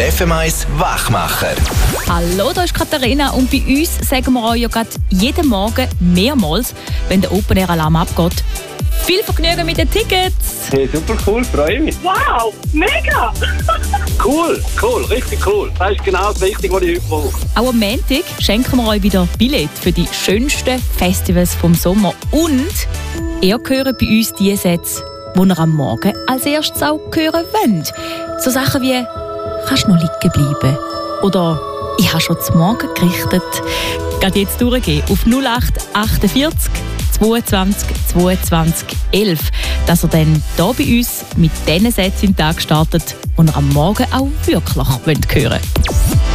Die FM1 Wachmacher. Hallo, da ist Katharina und bei uns sagen wir euch ja gerade jeden Morgen mehrmals, wenn der Open-Air-Alarm abgeht. Viel Vergnügen mit den Tickets! Hey, super cool, freue mich. Wow, mega! Cool, richtig cool. Das ist genau das Richtige, was ich heute brauche. Auch am Montag schenken wir euch wieder Billett für die schönsten Festivals vom Sommer. Und ihr hört bei uns die Sätze, die ihr am Morgen als erstes auch hören wollt. So Sachen wie «Kannst du noch liegen bleiben?» oder «Ich habe schon zum Morgen gerichtet». Geht jetzt durchgehen auf 0848 22 22 11, dass ihr dann hier bei uns mit diesen Sätzen in den Tag startet, die ihr am Morgen auch wirklich hören wollt.